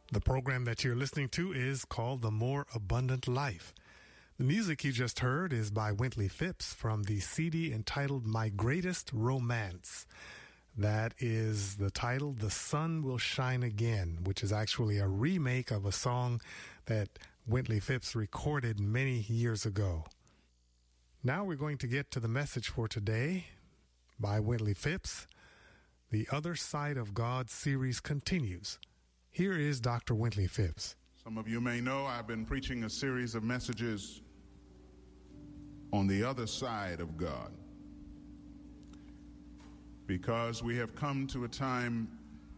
The program that you're listening to is called The More Abundant Life. The music you just heard is by Wintley Phipps from the CD entitled My Greatest Romance. That is the title, The Sun Will Shine Again, which is actually a remake of a song that Wintley Phipps recorded many years ago. Now we're going to get to the message for today by Wintley Phipps. The Other Side of God series continues. Here is Dr. Wintley Phipps. Some of you may know I've been preaching a series of messages on the other side of God, because we have come to a time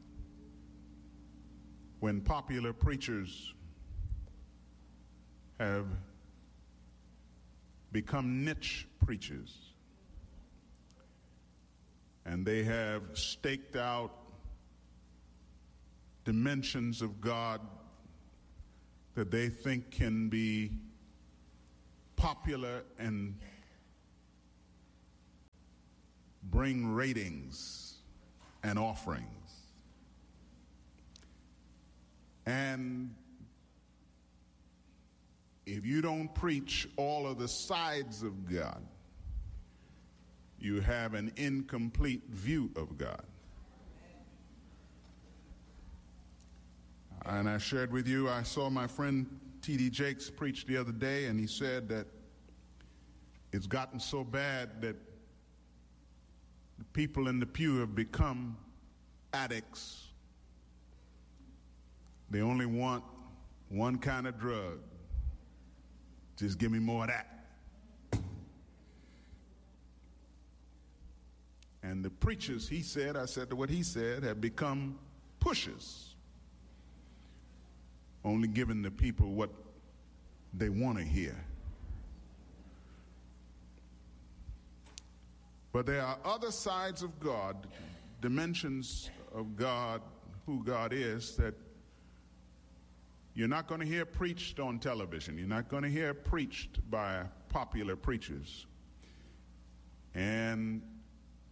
when popular preachers have become niche preachers, and they have staked out dimensions of God that they think can be popular and bring ratings and offerings. And if you don't preach all of the sides of God, you have an incomplete view of God. And I shared with you, I saw my friend T.D. Jakes preach the other day, and he said that it's gotten so bad that the people in the pew have become addicts. They only want one kind of drug. Just give me more of that. And the preachers, he said, I said to what he said, have become pushers. Only giving the people what they want to hear. But there are other sides of God, dimensions of God, who God is, that you're not going to hear preached on television. You're not going to hear preached by popular preachers. And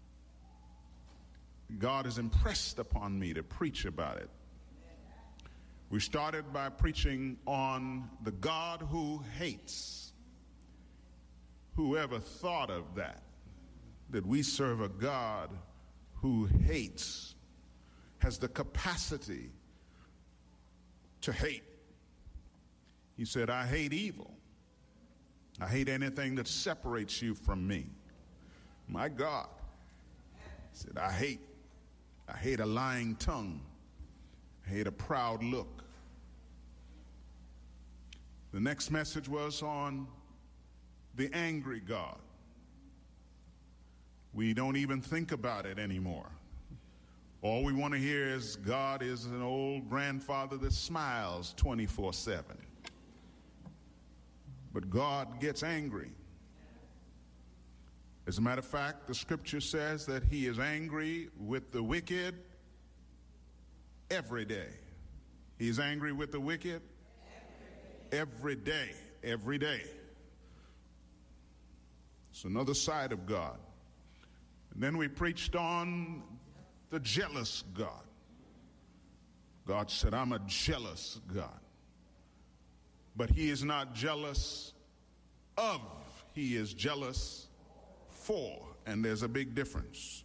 God has impressed upon me to preach about it. We started by preaching on the God who hates. Whoever thought of that we serve a God who hates, has the capacity to hate. He said, I hate evil. I hate anything that separates you from me. My God. He said, I hate a lying tongue. I hate a proud look. The next message was on the angry God. We don't even think about it anymore. All we want to hear is God is an old grandfather that smiles 24/7. But God gets angry. As a matter of fact, the scripture says that he is angry with the wicked every day. He's angry with the wicked every day. Every day. It's another side of God. And then we preached on the jealous God. God said, I'm a jealous God. But he is not jealous of, he is jealous for. And there's a big difference.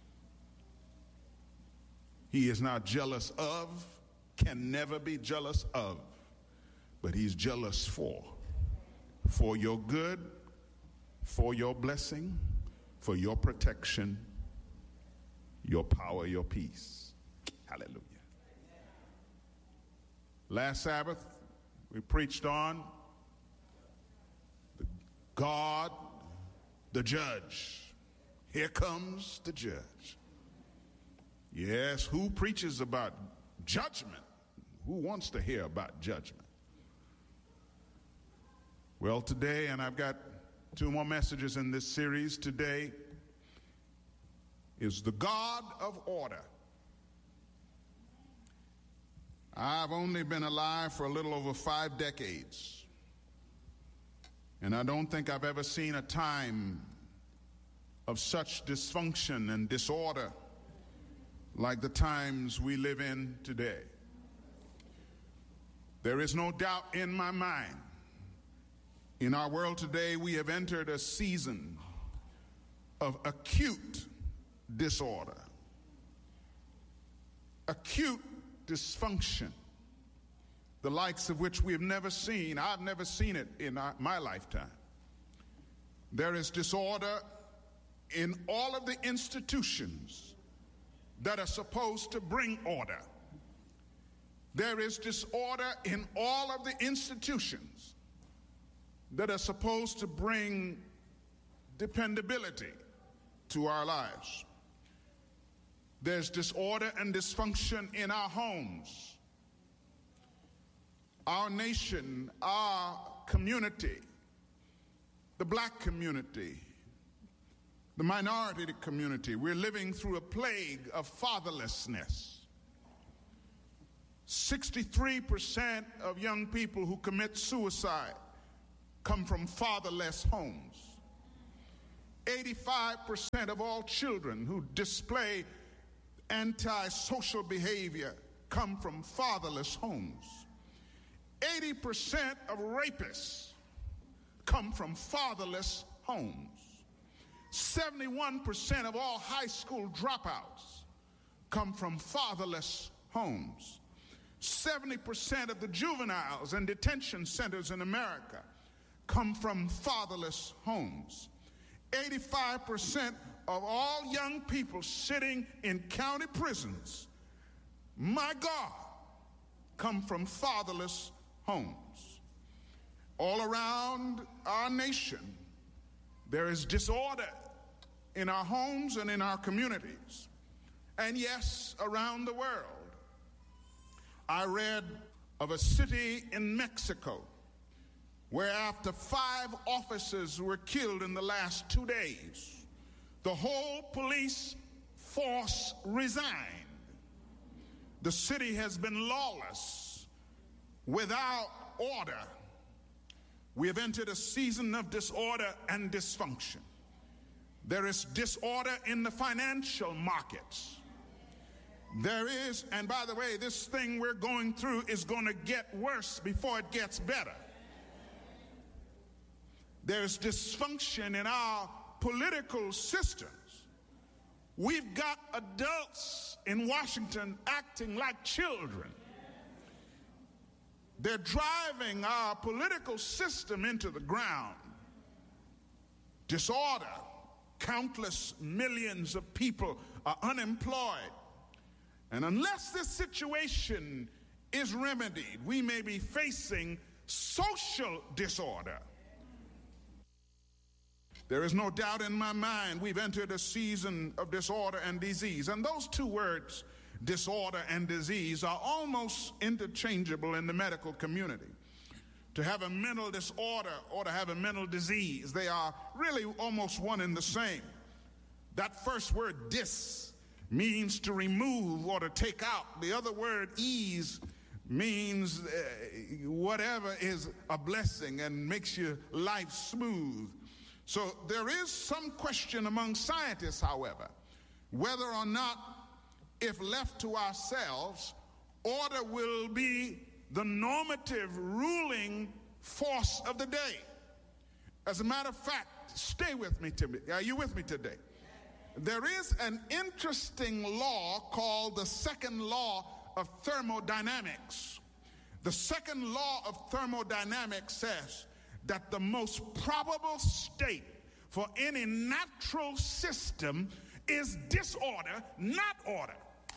He is not jealous of, can never be jealous of, but he's jealous for your good, for your blessing, for your protection, your power, your peace. Hallelujah. Last Sabbath, we preached on God, the judge. Here comes the judge. Yes, who preaches about judgment? Who wants to hear about judgment? Well, today, and I've got 2 more messages in this series today, is the God of order. I've only been alive for a little over 5 decades, and I don't think I've ever seen a time of such dysfunction and disorder like the times we live in today. There is no doubt in my mind, in our world today, we have entered a season of acute disorder, acute dysfunction, the likes of which we have never seen. I've never seen it in my lifetime. There is disorder in all of the institutions that are supposed to bring order. There is disorder in all of the institutions that are supposed to bring dependability to our lives. There's disorder and dysfunction in our homes, our nation, our community, the black community, the minority community. We're living through a plague of fatherlessness. 63% of young people who commit suicide come from fatherless homes. 85% of all children who display antisocial behavior come from fatherless homes. 80% of rapists come from fatherless homes. 71% of all high school dropouts come from fatherless homes. 70% of the juveniles in detention centers in America come from fatherless homes. 85% of all young people sitting in county prisons, my God, come from fatherless homes. All around our nation, there is disorder in our homes and in our communities. And yes, around the world. I read of a city in Mexico where after 5 officers were killed in the last 2 days, the whole police force resigned. The city has been lawless, without order. We have entered a season of disorder and dysfunction. There is disorder in the financial markets. There is, and by the way, this thing we're going through is going to get worse before it gets better. There's dysfunction in our political systems. We've got adults in Washington acting like children. They're driving our political system into the ground. Disorder. Countless millions of people are unemployed. And unless this situation is remedied, we may be facing social disorder. There is no doubt in my mind we've entered a season of disorder and disease. And those two words, disorder and disease, are almost interchangeable in the medical community. To have a mental disorder or to have a mental disease, they are really almost one and the same. That first word, dis, means to remove or to take out. The other word, ease, means whatever is a blessing and makes your life smooth. So there is some question among scientists, however, whether or not, if left to ourselves, order will be the normative ruling force of the day. As a matter of fact, stay with me today. Are you with me today? There is an interesting law called the second law of thermodynamics. The second law of thermodynamics says that the most probable state for any natural system is disorder, not order.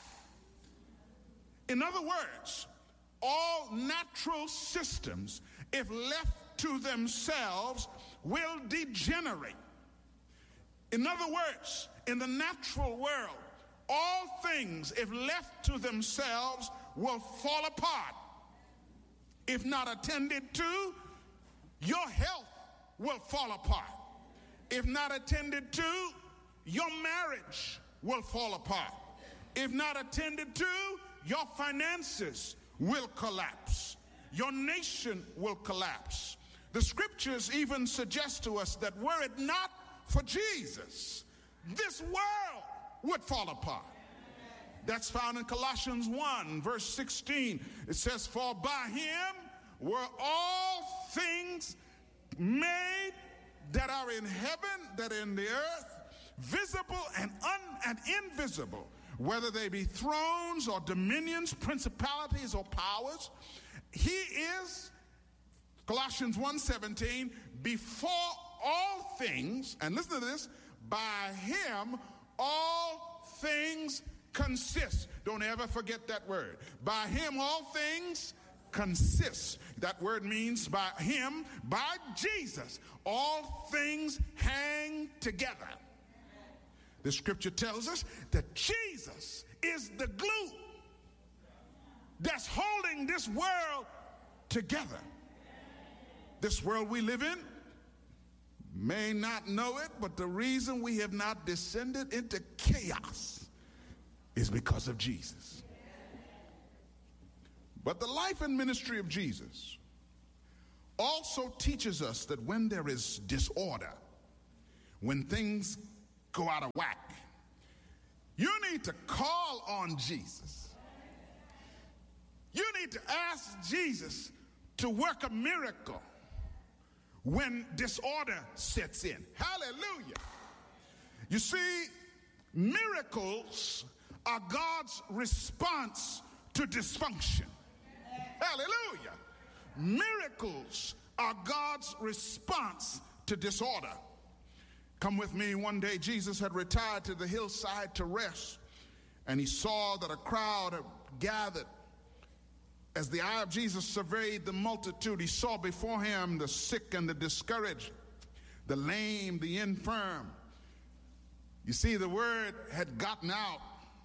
In other words, all natural systems, if left to themselves, will degenerate. In other words, in the natural world, all things, if left to themselves, will fall apart. If not attended to, your health will fall apart. If not attended to, your marriage will fall apart. If not attended to, your finances will collapse. Your nation will collapse. The scriptures even suggest to us that were it not for Jesus, this world would fall apart. That's found in Colossians 1, verse 16. It says, for by him were all things made that are in heaven, that are in the earth, visible and invisible, whether they be thrones or dominions, principalities or powers. He is, Colossians 1:17, before all things, and listen to this, by him all things consist. Don't ever forget that word. By him all things consist. That word means by him, by Jesus, all things hang together. The scripture tells us that Jesus is the glue that's holding this world together. This world we live in may not know it, but the reason we have not descended into chaos is because of Jesus. But the life and ministry of Jesus also teaches us that when there is disorder, when things go out of whack, you need to call on Jesus. You need to ask Jesus to work a miracle when disorder sets in. Hallelujah. You see, miracles are God's response to dysfunction. Hallelujah. Miracles are God's response to disorder. Come with me. One day Jesus had retired to the hillside to rest, and he saw that a crowd had gathered. As the eye of Jesus surveyed the multitude, he saw before him the sick and the discouraged, the lame, the infirm. You see, the word had gotten out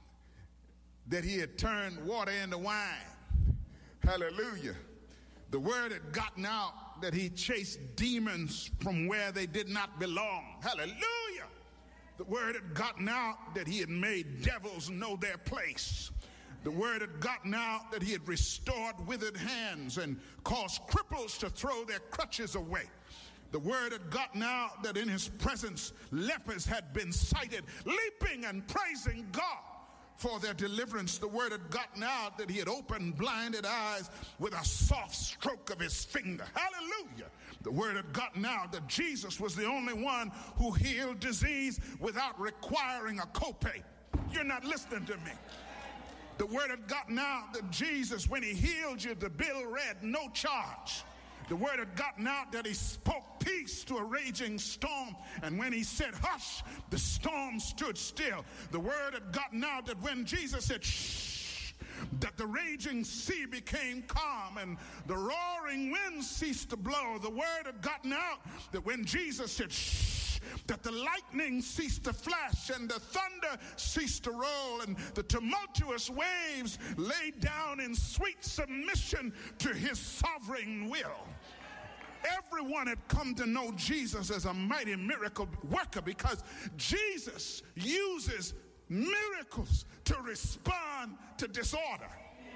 that he had turned water into wine. Hallelujah. The word had gotten out that he chased demons from where they did not belong. Hallelujah. The word had gotten out that he had made devils know their place. The word had gotten out that he had restored withered hands and caused cripples to throw their crutches away. The word had gotten out that in his presence lepers had been sighted, leaping and praising God for their deliverance. The word had gotten out that he had opened blinded eyes with a soft stroke of his finger. Hallelujah. The word had gotten out that Jesus was the only one who healed disease without requiring a copay. You're not listening to me. The word had gotten out that Jesus, when he healed you, the bill read no charge. The word had gotten out that he spoke peace to a raging storm, and when he said hush, the storm stood still. The word had gotten out that when Jesus said shh, that the raging sea became calm and the roaring wind ceased to blow. The word had gotten out that when Jesus said shh, that the lightning ceased to flash and the thunder ceased to roll and the tumultuous waves laid down in sweet submission to his sovereign will. Everyone had come to know Jesus as a mighty miracle worker because Jesus uses miracles to respond to disorder.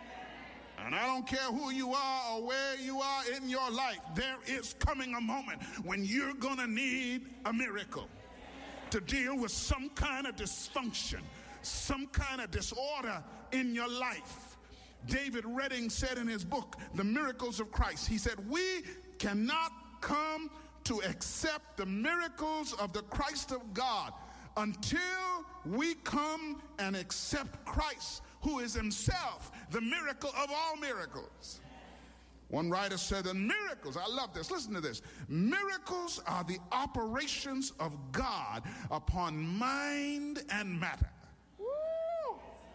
And I don't care who you are or where you are in your life, there is coming a moment when you're going to need a miracle to deal with some kind of dysfunction, some kind of disorder in your life. David Redding said in his book, The Miracles of Christ, he said, we cannot come to accept the miracles of the Christ of God until we come and accept Christ, who is himself the miracle of all miracles. One writer said that miracles, I love this, listen to this, miracles are the operations of God upon mind and matter. Woo!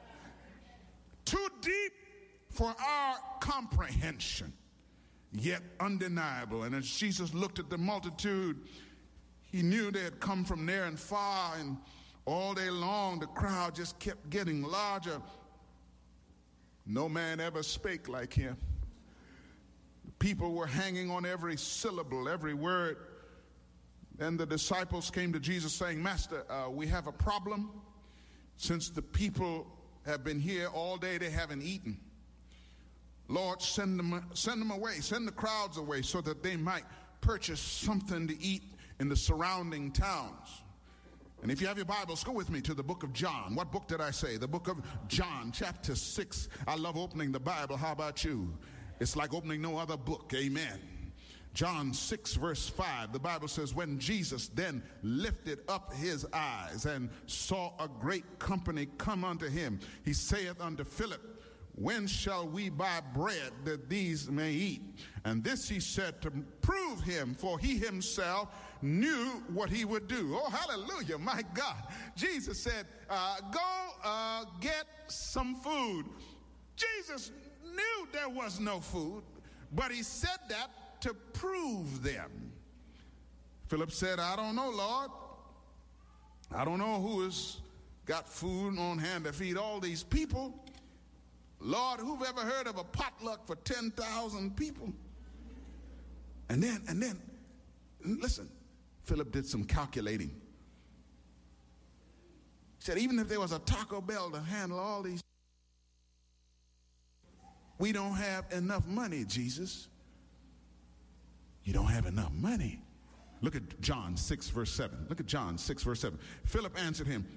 Too deep for our comprehension, yet undeniable. And as Jesus looked at the multitude, he knew they had come from near and far, and all day long the crowd just kept getting larger. No man ever spake like him. People were hanging on every syllable, every word. And the disciples came to Jesus saying, Master, we have a problem. Since the people have been here all day, they haven't eaten. Lord, send them away, send the crowds away so that they might purchase something to eat in the surrounding towns. And if you have your Bibles, go with me to the book of John. What book did I say? The book of John, chapter 6. I love opening the Bible. How about you? It's like opening no other book. Amen. John 6 verse 5, the Bible says, when Jesus then lifted up his eyes and saw a great company come unto him, he saith unto Philip, when shall we buy bread that these may eat? And this he said to prove him, for he himself knew what he would do. Oh, hallelujah, my God. Jesus said, go get some food. Jesus knew there was no food, but he said that to prove them. Philip said, I don't know, Lord. I don't know who has got food on hand to feed all these people. Lord, who've ever heard of a potluck for 10,000 people? And then, listen, Philip did some calculating. He said, even if there was a Taco Bell to handle all these, we don't have enough money, Jesus. You don't have enough money. Look at John 6 verse 7. Look at John 6 verse 7. Philip answered him,